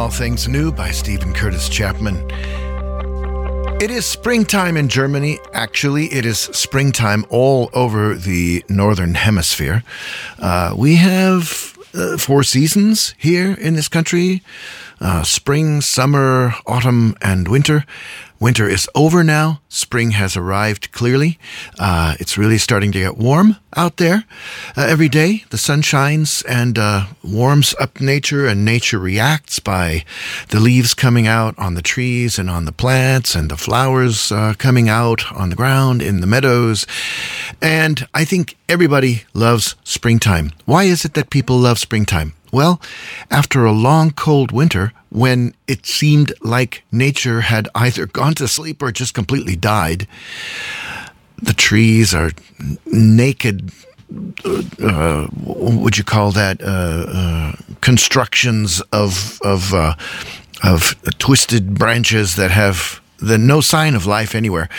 All Things New by Stephen Curtis Chapman. It is springtime in Germany. Actually, it is springtime all over the Northern Hemisphere. We have 4 seasons here in this country. Spring, summer, autumn, and winter. Winter is over now. Spring has arrived clearly. It's really starting to get warm out there. Every day the sun shines and warms up nature, and nature reacts by the leaves coming out on the trees and on the plants, and the flowers coming out on the ground in the meadows. And I think everybody loves springtime. Why is it that people love springtime? Well, after a long, cold winter, when it seemed like nature had either gone to sleep or just completely died, the trees are naked, what would you call that, constructions of twisted branches that have no sign of life anywhere.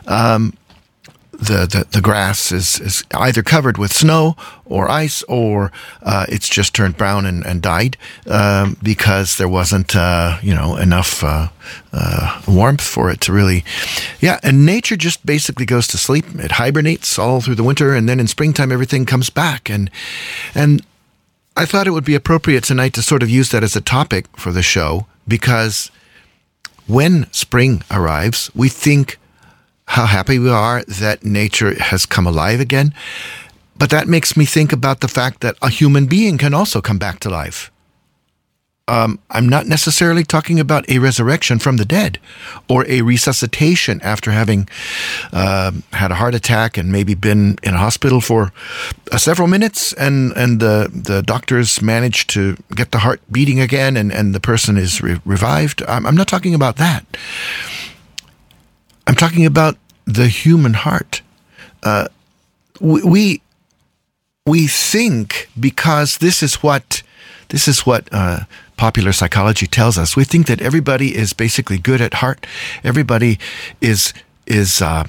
The grass is either covered with snow or ice, or it's just turned brown and died because there wasn't enough warmth for it to really. Yeah, and nature just basically goes to sleep. It hibernates all through the winter, and then in springtime everything comes back. And I thought it would be appropriate tonight to sort of use that as a topic for the show, because when spring arrives, we think how happy we are that nature has come alive again. But that makes me think about the fact that a human being can also come back to life. I'm not necessarily talking about a resurrection from the dead or a resuscitation after having had a heart attack and maybe been in a hospital for several minutes, and the doctors managed to get the heart beating again and the person is revived. I'm not talking about that. I'm talking about the human heart. We think, because this is what popular psychology tells us. We think that everybody is basically good at heart. Everybody is that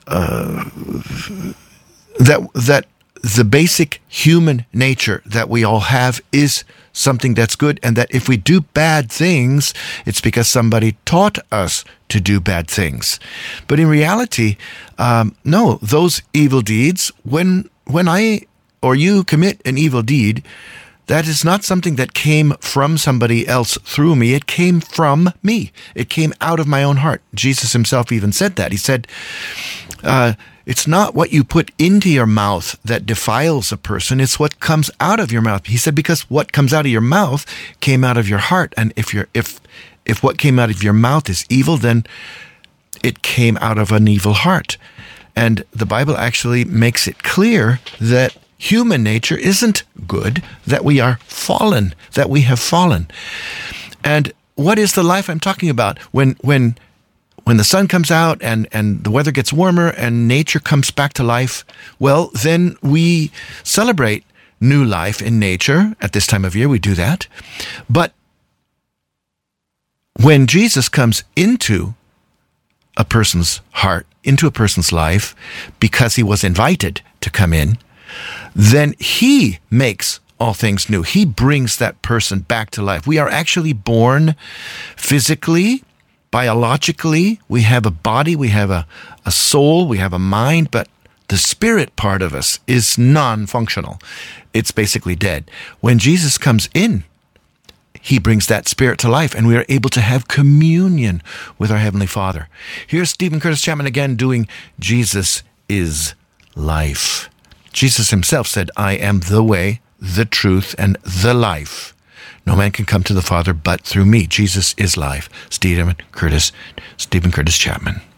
the basic human nature that we all have is something that's good, and that if we do bad things, it's because somebody taught us to do bad things. But in reality, no, those evil deeds, when I or you commit an evil deed, that is not something that came from somebody else through me. It came from me. It came out of my own heart. Jesus himself even said that. He said, it's not what you put into your mouth that defiles a person. It's what comes out of your mouth. He said, because what comes out of your mouth came out of your heart. And if what came out of your mouth is evil, then it came out of an evil heart. And the Bible actually makes it clear that human nature isn't good, that we are fallen, that we have fallen. And what is the life I'm talking about? When the sun comes out and the weather gets warmer and nature comes back to life, well, then we celebrate new life in nature. At this time of year, we do that. But when Jesus comes into a person's heart, into a person's life, because he was invited to come in, then he makes all things new. He brings that person back to life. We are actually born physically, biologically. We have a body, we have a soul, we have a mind, but the spirit part of us is non-functional. It's basically dead. When Jesus comes in, he brings that spirit to life, and we are able to have communion with our Heavenly Father. Here's Stephen Curtis Chapman again doing Jesus is Life. Jesus himself said, I am the way, the truth, and the life. No man can come to the Father but through me. Jesus is life. Stephen Curtis Chapman.